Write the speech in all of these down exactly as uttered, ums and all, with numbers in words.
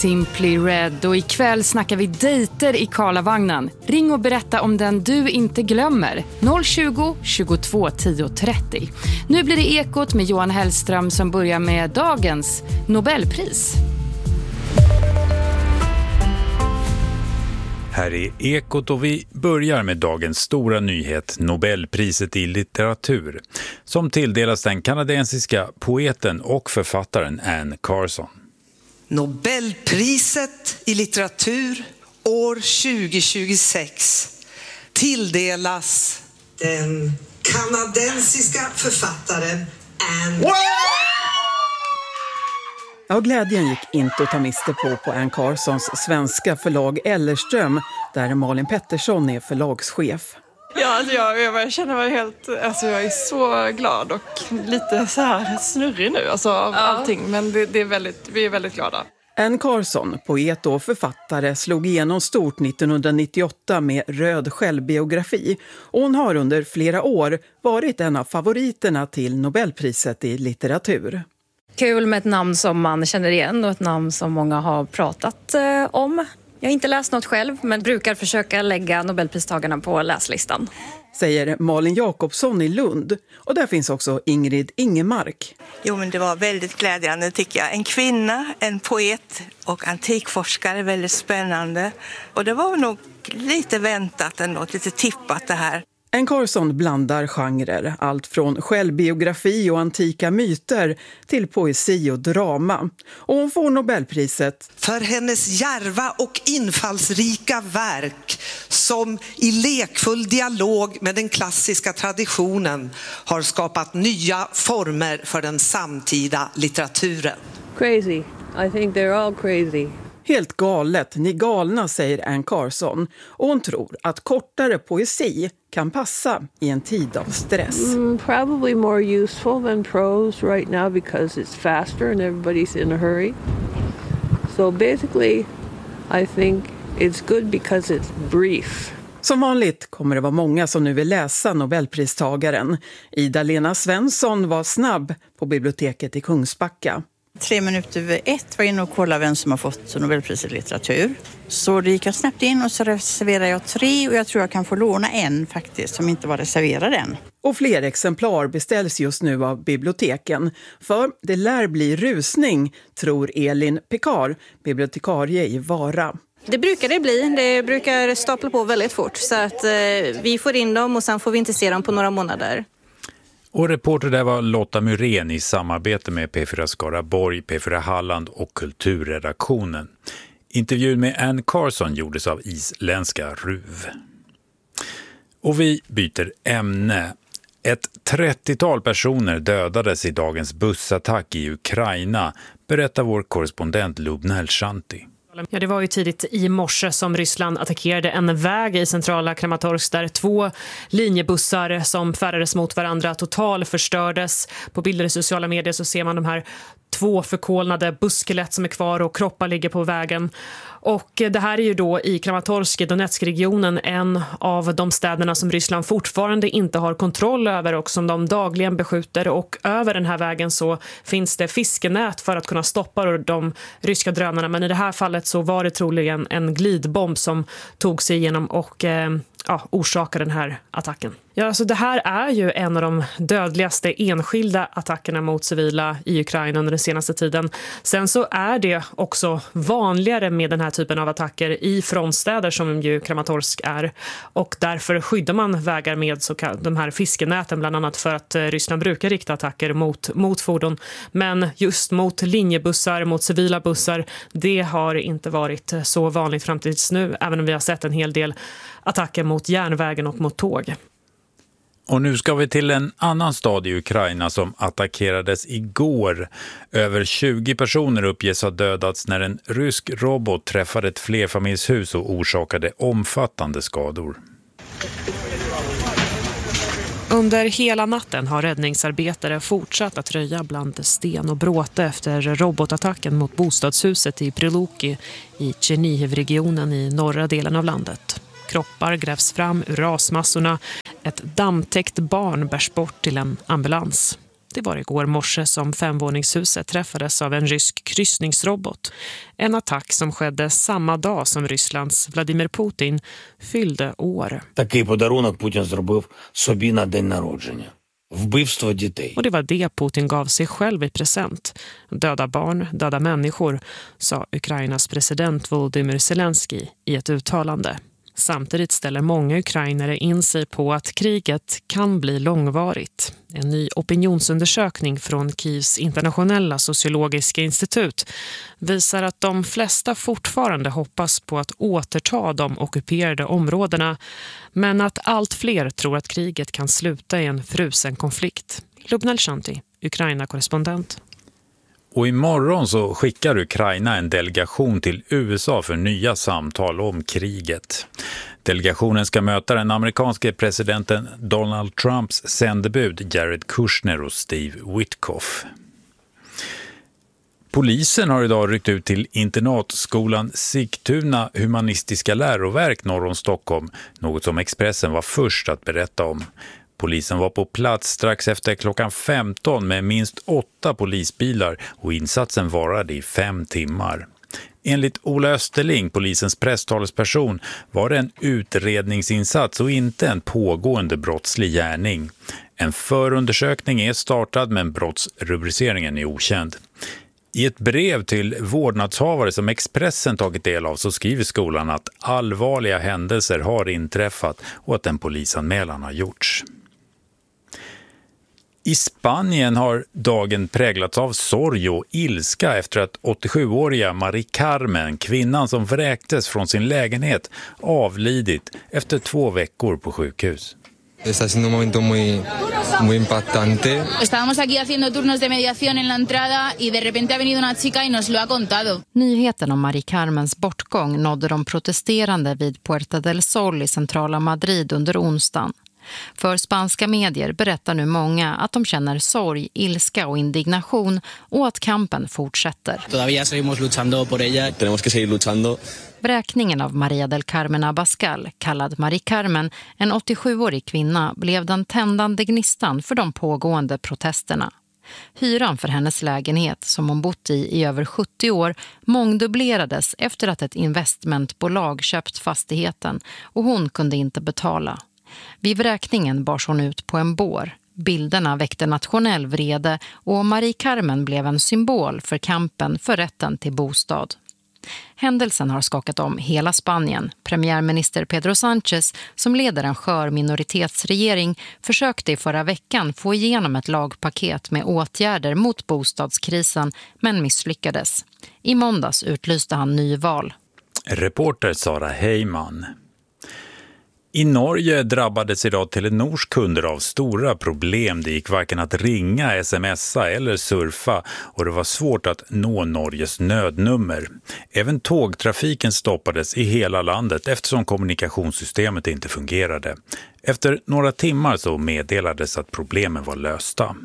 Simply Red och ikväll snackar vi dejter i Karlavagnen. Ring och berätta om den du inte glömmer. noll tjugo, tjugotvå, tio, trettio. Nu blir det Ekot med Johan Hellström som börjar med dagens Nobelpris. Här är Ekot och vi börjar med dagens stora nyhet, Nobelpriset i litteratur, som tilldelas den kanadensiska poeten och författaren Anne Carson. Nobelpriset i litteratur år tjugohundratjugosex tilldelas den kanadensiska författaren Anne. Ja, glädjen gick inte att ta miste på på Anne Carsons svenska förlag Ellerström, där Malin Pettersson är förlagschef. Ja, alltså jag, jag känner mig helt, alltså jag är så glad och lite så här snurrig nu alltså av ja. allting, men det, det är väldigt, vi är väldigt glada. Anne Carson, poet och författare, slog igenom stort nittonhundranittioåtta med Röd självbiografi och hon har under flera år varit en av favoriterna till Nobelpriset i litteratur. Kul med ett namn som man känner igen och ett namn som många har pratat eh, om. Jag har inte läst något själv men brukar försöka lägga Nobelpristagarna på läslistan. Säger Malin Jakobsson i Lund. Och där finns också Ingrid Ingemark. Jo, men det var väldigt glädjande tycker jag. En kvinna, en poet och antikforskare, väldigt spännande. Och det var nog lite väntat ändå, lite tippat det här. Anne Carson blandar genrer, allt från självbiografi och antika myter till poesi och drama. Och hon får Nobelpriset för hennes djärva och infallsrika verk som i lekfull dialog med den klassiska traditionen har skapat nya former för den samtida litteraturen. Crazy. I think they're all crazy. Helt galet, ni galna, säger Anne Carson. Och hon tror att kortare poesi kan passa i en tid av stress. Mm, probably more useful than prose right now because it's faster and everybody's in a hurry. So basically I think it's good because it's brief. Som vanligt kommer det vara många som nu vill läsa Nobelpristagaren. Ida-Lena Svensson var snabb på biblioteket i Kungsbacka. Tre minuter över ett var inne och kollade vem som har fått Nobelpriset i litteratur. Så det gick jag snabbt in och så reserverade jag tre och jag tror jag kan få låna en faktiskt som inte var reserverad än. Och fler exemplar beställs just nu av biblioteken. För det lär bli rusning, tror Elin Pekar, bibliotekarie i Vara. Det brukar det bli. Det brukar stapla på väldigt fort så att eh, vi får in dem och sen får vi inte se dem på några månader. Och reporter där var Lotta Myrén i samarbete med P fyra Skaraborg, P fyra Halland och Kulturredaktionen. Intervjun med Anne Carson gjordes av isländska R U V. Och vi byter ämne. Ett trettiotal personer dödades i dagens bussattack i Ukraina, berättar vår korrespondent Lubna Shanti. Ja, det var ju tidigt i morse som Ryssland attackerade en väg i centrala Kramatorsk där två linjebussar som färdades mot varandra total förstördes. På bilder i sociala medier så ser man de här två förkolnade busskelett som är kvar och kroppar ligger på vägen. Och det här är ju då i Kramatorsk i Donetsk-regionen en av de städerna som Ryssland fortfarande inte har kontroll över och som de dagligen beskjuter. Och över den här vägen så finns det fiskenät för att kunna stoppa de ryska drönarna. Men i det här fallet så var det troligen en glidbomb som tog sig igenom och eh, ja, orsakade den här attacken. Ja, alltså det här är ju en av de dödligaste enskilda attackerna mot civila i Ukraina under den senaste tiden. Sen så är det också vanligare med den här typen av attacker i frontstäder som ju Kramatorsk är. Och därför skyddar man vägar med så kallade, de här fiskenäten bland annat för att Ryssland brukar rikta attacker mot, mot fordon. Men just mot linjebussar, mot civila bussar, det har inte varit så vanligt fram tills nu. Även om vi har sett en hel del attacker mot järnvägen och mot tåg. Och nu ska vi till en annan stad i Ukraina som attackerades igår. Över tjugo personer uppges ha dödats när en rysk robot träffade ett flerfamiljshus och orsakade omfattande skador. Under hela natten har räddningsarbetare fortsatt att röja bland sten och bråte efter robotattacken mot bostadshuset i Priluki i Chernihiv-regionen i norra delen av landet. Kroppar grävs fram ur rasmassorna. Ett dammtäckt barn bärs bort till en ambulans. Det var igår morse som femvåningshuset träffades av en rysk kryssningsrobot. En attack som skedde samma dag som Rysslands Vladimir Putin fyllde år. Такий подарунок Путін зробив собі на день народження. Вбивство дітей. Och det var det Putin gav sig själv i present. Döda barn, döda människor, sa Ukrainas president Volodymyr Zelensky i ett uttalande. Samtidigt ställer många ukrainare in sig på att kriget kan bli långvarigt. En ny opinionsundersökning från Kievs internationella sociologiska institut visar att de flesta fortfarande hoppas på att återta de ockuperade områdena, men att allt fler tror att kriget kan sluta i en frusen konflikt. Lubna Shanti, Ukraina-korrespondent. Och imorgon så skickar Ukraina en delegation till U S A för nya samtal om kriget. Delegationen ska möta den amerikanske presidenten Donald Trumps sändebud Jared Kushner och Steve Witkoff. Polisen har idag ryckt ut till internatskolan Sigtuna humanistiska läroverk norr om Stockholm, något som Expressen var först att berätta om. Polisen var på plats strax efter klockan femton med minst åtta polisbilar och insatsen varade i fem timmar. Enligt Ola Österling, polisens presstalesperson, var det en utredningsinsats och inte en pågående brottslig gärning. En förundersökning är startad men brottsrubriceringen är okänd. I ett brev till vårdnadshavare som Expressen tagit del av så skriver skolan att allvarliga händelser har inträffat och att en polisanmälan har gjorts. I Spanien har dagen präglats av sorg och ilska efter att åttiosjuåriga Mari Carmen, kvinnan som vräktes från sin lägenhet, avlidit efter två veckor på sjukhus. Está siendo un momento muy, muy impactante. Estábamos aquí haciendo turnos de mediación en la entrada y de repente ha venido una chica y nos lo ha contado. Nyheten om Mari Carmens bortgång nådde de protesterande vid Puerta del Sol i centrala Madrid under onsdagen. För spanska medier berättar nu många att de känner sorg, ilska och indignation och att kampen fortsätter. Todavía seguimos luchando por ella. Tenemos que seguir luchando. Bräkningen av Maria del Carmen Abascal, kallad Mari Carmen, en åttiosjuårig kvinna, blev den tändande gnistan för de pågående protesterna. Hyran för hennes lägenhet, som hon bott i i över sjuttio år, mångdubblerades efter att ett investmentbolag köpt fastigheten och hon kunde inte betala. Vid vräkningen bars hon ut på en bår. Bilderna väckte nationell vrede och Mari Carmen blev en symbol för kampen för rätten till bostad. Händelsen har skakat om hela Spanien. Premiärminister Pedro Sánchez, som leder en skör minoritetsregering, försökte i förra veckan få igenom ett lagpaket med åtgärder mot bostadskrisen, men misslyckades. I måndags utlyste han nyval. Reporter Sara Heyman. I Norge drabbades idag Telenors kunder av stora problem. Det gick varken att ringa, smsa eller surfa och det var svårt att nå Norges nödnummer. Även tågtrafiken stoppades i hela landet eftersom kommunikationssystemet inte fungerade. Efter några timmar så meddelades att problemen var lösta.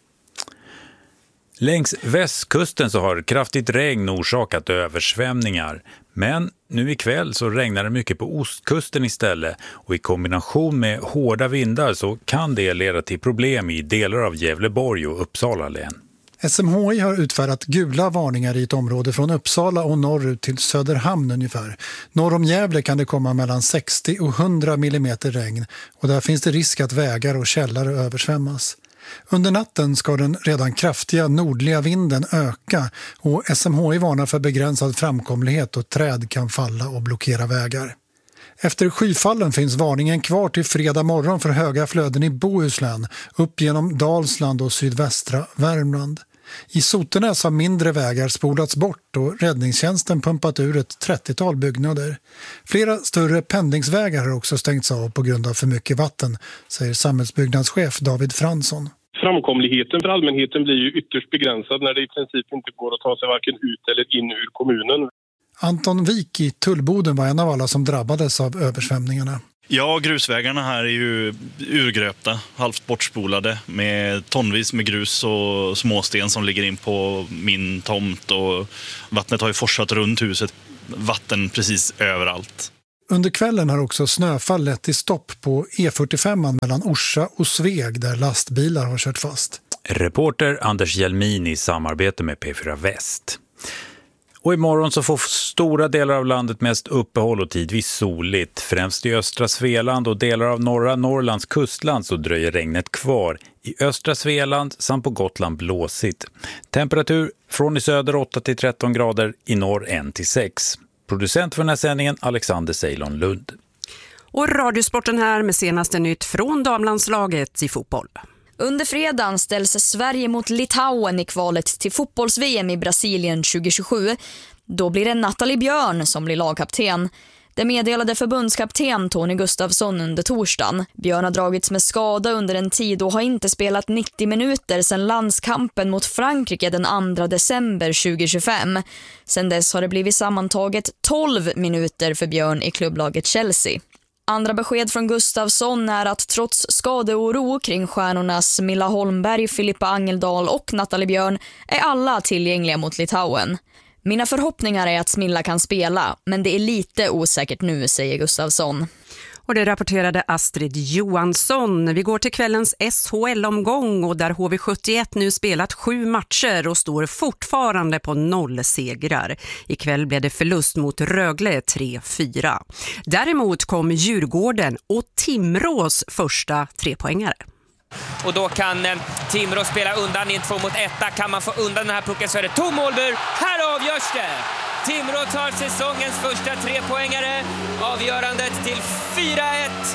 Längs västkusten så har kraftigt regn orsakat översvämningar. Men nu ikväll så regnar det mycket på ostkusten istället och i kombination med hårda vindar så kan det leda till problem i delar av Gävleborg och Uppsala län. S M H I har utfärdat gula varningar i ett område från Uppsala och norrut till Söderhamn ungefär. Norr om Gävle kan det komma mellan sextio och hundra millimeter regn och där finns det risk att vägar och källare översvämmas. Under natten ska den redan kraftiga nordliga vinden öka och S M H I varnar för begränsad framkomlighet och träd kan falla och blockera vägar. Efter skyfallen finns varningen kvar till fredag morgon för höga flöden i Bohuslän, upp genom Dalsland och sydvästra Värmland. I Sotenäs har mindre vägar spolats bort och räddningstjänsten pumpat ur ett trettiotal byggnader. Flera större pendlingsvägar har också stängts av på grund av för mycket vatten, säger samhällsbyggnadschef David Fransson. Framkomligheten för allmänheten blir ju ytterst begränsad när det i princip inte går att ta sig varken ut eller in ur kommunen. Anton Wik i Tullboden var en av alla som drabbades av översvämningarna. Ja, grusvägarna här är ju urgröpta, halvt bortspolade med tonvis med grus och småsten som ligger in på min tomt och vattnet har ju forsat runt huset, vatten precis överallt. Under kvällen har också snöfall lett till stopp på E fyrtiofem mellan Orsa och Sveg där lastbilar har kört fast. Reporter Anders Hjelmin i samarbete med P fyra Väst. Och imorgon så får stora delar av landet mest uppehåll och tidvis soligt. Främst i östra Svealand och delar av norra Norrlands kustland så dröjer regnet kvar. I östra Svealand samt på Gotland blåsigt. Temperatur från i söder åtta till tretton grader, i norr ett till sex. Producent för den här sändningen Alexander Ceylon Lund. Och Radiosporten här med senaste nytt från damlandslaget i fotboll. Under fredagen ställs Sverige mot Litauen i kvalet till fotbolls-V M i Brasilien tjugo tjugosju. Då blir det Nathalie Björn som blir lagkapten. Det meddelade förbundskapten Tony Gustafsson under torsdagen. Björn har dragits med skada under en tid och har inte spelat nittio minuter sedan landskampen mot Frankrike den andra december tjugo tjugofem. Sedan dess har det blivit sammantaget tolv minuter för Björn i klubblaget Chelsea. Andra besked från Gustafsson är att trots skadeoro kring stjärnorna Smilla Holmberg, Filippa Angeldal och Nathalie Björn är alla tillgängliga mot Litauen. Mina förhoppningar är att Smilla kan spela, men det är lite osäkert nu, säger Gustafsson. Och det rapporterade Astrid Johansson. Vi går till kvällens S H L-omgång och där H V sjuttioett nu spelat sju matcher och står fortfarande på noll segrar. Ikväll blev det förlust mot Rögle tre fyra. Däremot kom Djurgården och Timrås första trepoängare. Och då kan eh, Timrå spela undan i en två mot etta. Kan man få undan den här pucken så är det tom målbur. Här avgörs det! Timrå tar säsongens första trepoängare. Avgörandet till fyra ett.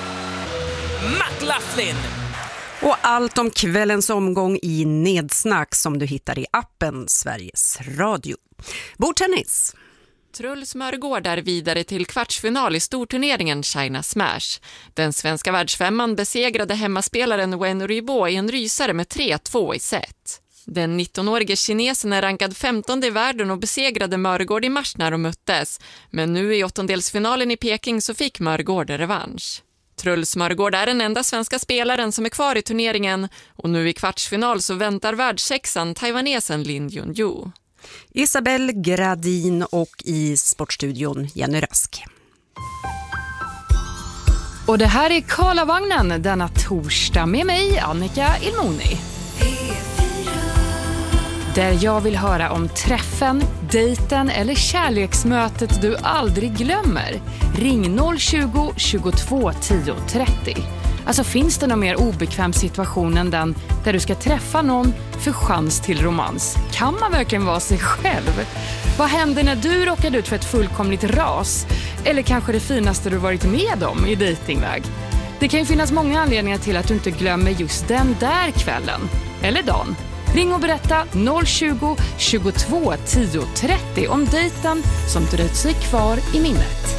McLaughlin. Och allt om kvällens omgång i Nedsnack som du hittar i appen Sveriges Radio. Bordtennis. Truls Mörgård är vidare till kvartsfinal i storturneringen China Smash. Den svenska världsfemman besegrade hemmaspelaren Wen Ruibo i en rysare med tre två i set. Den nittonårige kinesen är rankad femtonde i världen och besegrade Mörgård i mars när de möttes. Men nu i åttondelsfinalen i Peking så fick Mörgård revansch. Truls Mörgård är den enda svenska spelaren som är kvar i turneringen och nu i kvartsfinal så väntar världssexan taiwanesen Lin Junju. Isabel Gradin och i Sportstudion Jenny Rask. Och det här är Karlavagnen denna torsdag med mig, Annika Ilmoni. Där jag vill höra om träffen, dejten eller kärleksmötet du aldrig glömmer. Ring noll tjugo, tjugotvå, tio, trettio. Alltså finns det någon mer obekväm situation än den där du ska träffa någon för chans till romans? Kan man verkligen vara sig själv? Vad händer när du råkar ut för ett fullkomligt ras? Eller kanske det finaste du varit med om i dejtingväg? Det kan ju finnas många anledningar till att du inte glömmer just den där kvällen. Eller dagen. Ring och berätta noll tjugo, tjugotvå, tio, trettio om dejten som dröjt sig kvar i minnet.